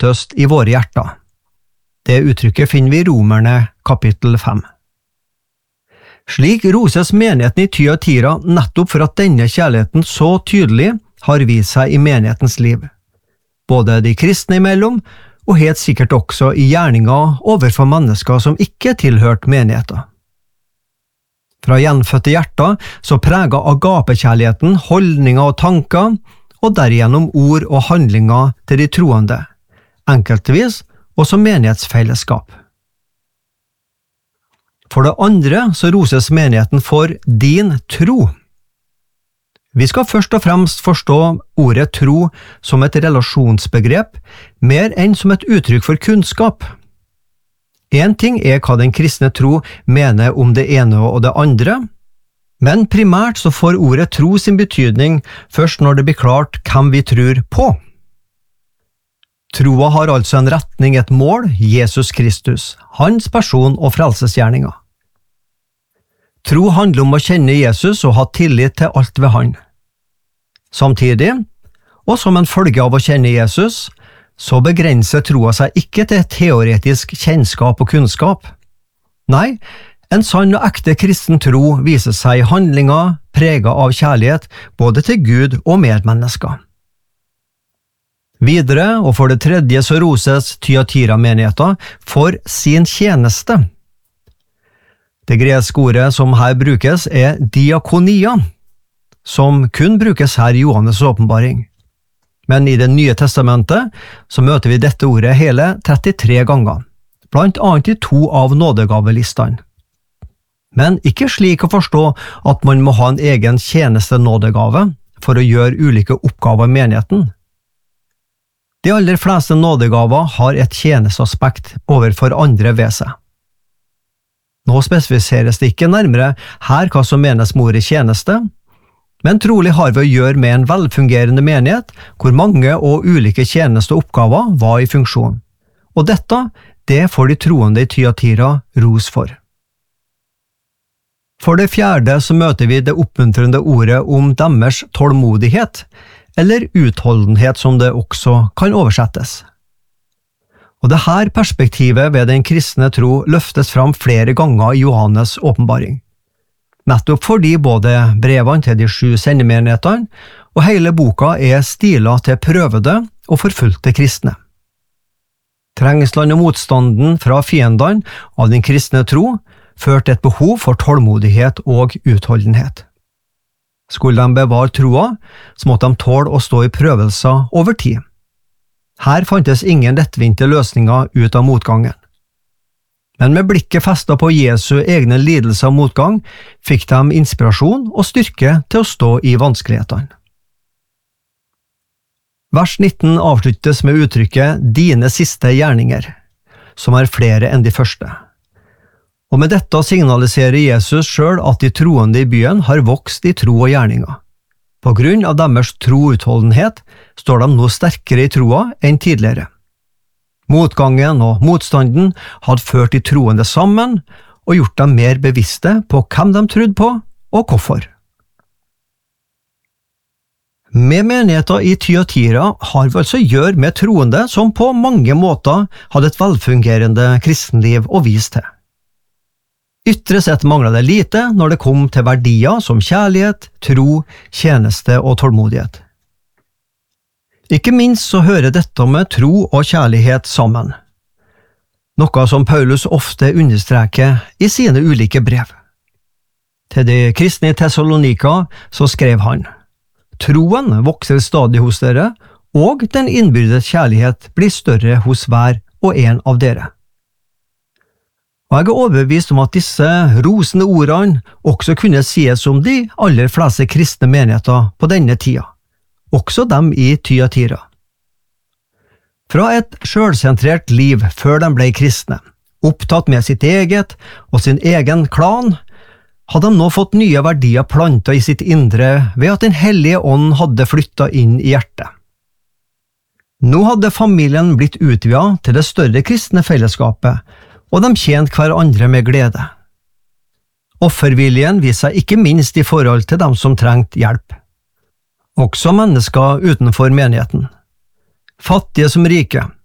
møtes i våre hjerter. Det uttrykket finner vi i Romerne kapittel 5. Slik roses menigheten i Thyatira nettopp for at denne kjærligheten så tydelig har vist seg i menighetens liv, både de kristne imellom, og helt sikkert også i gjerninger overfor mennesker som ikke tilhørte menigheter. Fra gjenfødte hjerter så preget agapekjærligheten holdninger og tanker, og derigjennom ord og handlinger til de troende, enkeltvis og som menighetsfellesskap. For det andre så roses menigheten for din tro. Vi skal først og fremst forstå ordet tro som et relasjonsbegrep, mer enn som et uttrykk for kunnskap. En ting er hva den kristne tro mener om det ene og det andre, men primært så får ordet tro sin betydning først når det blir klart hvem vi tror på. Troa har altså en retning, et mål, Jesus Kristus, hans person og frelsesgjerninger. Tro handler om å kjenne Jesus og ha tillit til alt ved han. Samtidig, og som en følge av å kjenne Jesus, så begrenser troa seg ikke til teoretisk kjennskap og kunnskap. Nei, en sann og ekte kristen tro viser seg i handlinger preget av kjærlighet både til Gud og medmennesker. Videre, og for det tredje, så roses Thyatira-menigheten for sin tjeneste. Det greske ordet som her brukes er diakonia, som kun brukes her i Johannes åpenbaring. Men i Det nye testamentet så møter vi dette ordet hele 33 ganger, blant annet i 2 av nådegavelistene. Men ikke slik å forstå at man må ha en egen tjenestenådegave for å gjøre ulike oppgaver i menigheten. De aller fleste nådegaver har et tjenesteaspekt overfor andre ved seg. Nå spesifiseres det ikke nærmere her hva som menes med ordet tjeneste, men trolig har vi å gjøre med en velfungerende menighet hvor mange og ulike tjenesteoppgaver var i funksjon. Og dette, det får de troende i Thyatira ros for. For det fjerde så møter vi det oppmuntrende ordet om deres tålmodighet, eller utholdenhet som det også kan oversettes. Og dette perspektivet ved den kristne tro løftes fram flere ganger i Johannes åpenbaring. Nettopp fordi både brevene til de 7 sendemenighetene og hele boka er stilet til prøvede og forfulgte kristne. Trengslene og motstanden fra fiendene av den kristne tro førte et behov for tålmodighet og utholdenhet. Skulle de bevare troa, så måtte de tåle å stå i prøvelser over tid. Her fantes ingen lettvinte løsninger ut av motgangen. Men med blikket festet på Jesu egne lidelser og motgang, fikk de inspirasjon og styrke til å stå i vanskelighetene. Vers 19 avsluttes med uttrykket «dine siste gjerninger», som er flere enn de første. Og med dette signaliserer Jesus selv at de troende i byen har vokst i tro og gjerninger. På grunn av deres troutholdenhet står de nå sterkere i troa enn tidligere. Motgangen og motstanden hadde ført de troende sammen og gjort dem mer bevisste på hvem de trodde på og hvorfor. Med menigheter i Thyatira har vi altså å gjøre med troende som på mange måter hadde et velfungerende kristenliv å vise til. Ytre sett manglet det lite når det kom til verdier som kjærlighet, tro, tjeneste og tålmodighet. Ikke minst så hører dette med tro og kjærlighet sammen, noe som Paulus ofte understreker i sine ulike brev. Til de kristne i Thessalonika så skrev han: «Troen vokser stadig hos dere, og den innbyrdes kjærlighet blir større hos hver og en av dere.» Og jeg er overbevist om at disse rosende ordene også kunne sies om de aller fleste kristne menigheter på denne tida, også dem i Thyatira. Fra et selvsentrert liv før de ble kristne, opptatt med sitt eget og sin egen klan, hadde de nå fått nye verdier plantet i sitt indre ved at Den hellige ånd hadde flyttet inn i hjertet. Nå hadde familien blitt utvidet til det større kristne fellesskapet, og de tjente hverandre med glede. Offerviljen viste seg ikke minst i forhold til dem som trengte hjelp. Også mennesker utenfor menigheten. Fattige som rike,